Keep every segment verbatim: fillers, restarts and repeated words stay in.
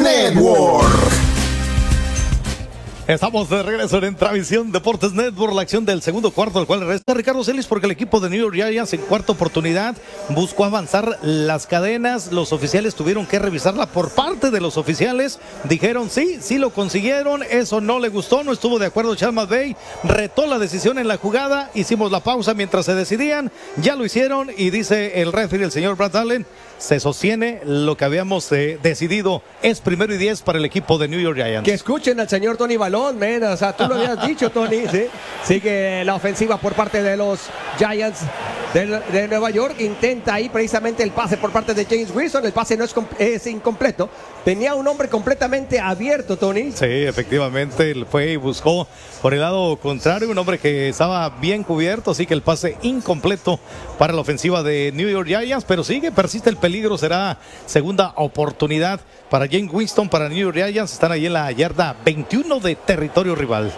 Network. Estamos de regreso en Entravisión Deportes Network, la acción del segundo cuarto, al cual resta Ricardo Celis, porque el equipo de New York Giants en cuarta oportunidad buscó avanzar las cadenas. Los oficiales tuvieron que revisarla por parte de los oficiales. Dijeron sí, sí lo consiguieron, eso no le gustó, no estuvo de acuerdo Sean McVay, retó la decisión en la jugada, hicimos la pausa mientras se decidían, ya lo hicieron y dice el referee, el señor Brad Allen, se sostiene lo que habíamos eh, decidido, es primero y diez para el equipo de New York Giants. Que escuchen al señor Tony Balón, man. O sea, tú lo habías dicho, Tony, ¿sí? Sigue la ofensiva por parte de los Giants de, de Nueva York, intenta ahí precisamente el pase por parte de James Wilson, el pase no es, es incompleto, tenía un hombre completamente abierto, Tony. Sí, efectivamente, él fue y buscó por el lado contrario, un hombre que estaba bien cubierto, así que el pase incompleto para la ofensiva de New York Giants, pero sigue, persiste el peligro, será segunda oportunidad para James Winston, para New York Giants, están ahí en la yarda veintiuno de territorio rival.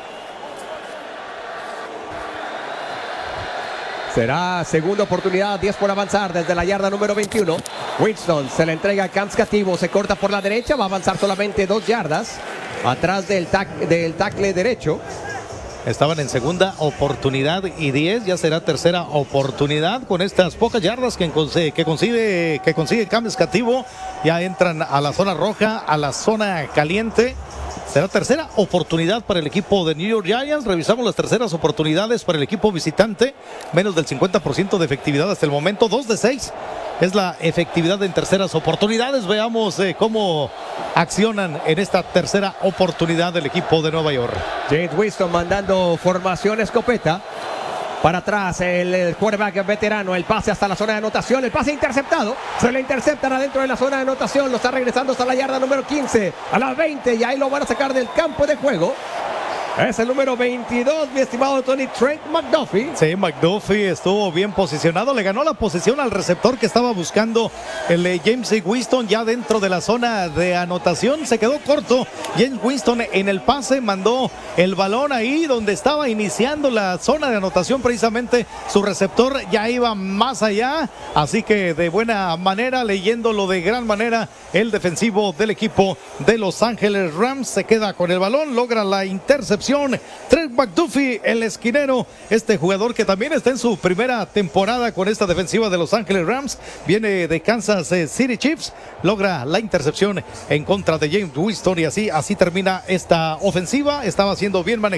Será segunda oportunidad, diez por avanzar desde la yarda número veintiuno. Winston se le entrega a Camps Cativo, se corta por la derecha, va a avanzar solamente dos yardas atrás del, tac, del tackle derecho. Estaban en segunda oportunidad y diez, ya será tercera oportunidad con estas pocas yardas que, que consigue, que consigue Camps Cativo. Ya entran a la zona roja, a la zona caliente. Será tercera oportunidad para el equipo de New York Giants. Revisamos las terceras oportunidades para el equipo visitante. Menos del cincuenta por ciento de efectividad hasta el momento. dos de seis es la efectividad en terceras oportunidades. Veamos eh, cómo accionan en esta tercera oportunidad del equipo de Nueva York. James Winston mandando formación escopeta. Para atrás el, el quarterback veterano, el pase hasta la zona de anotación, el pase interceptado, se le interceptan adentro de la zona de anotación, lo está regresando hasta la yarda número quince, a la veinte, y ahí lo van a sacar del campo de juego. Es el número veintidós, mi estimado Tony, Trent McDuffie. Sí, McDuffie estuvo bien posicionado, le ganó la posición al receptor que estaba buscando el eh, James Winston ya dentro de la zona de anotación, se quedó corto. James Winston en el pase mandó el balón ahí donde estaba iniciando la zona de anotación, precisamente su receptor ya iba más allá, así que de buena manera, leyéndolo de gran manera, el defensivo del equipo de Los Ángeles Rams se queda con el balón, logra la intercepción. Trent McDuffie, el esquinero, este jugador que también está en su primera temporada con esta defensiva de Los Ángeles Rams, viene de Kansas City Chiefs, logra la intercepción en contra de James Winston y así, así termina esta ofensiva. Estaba siendo bien manejada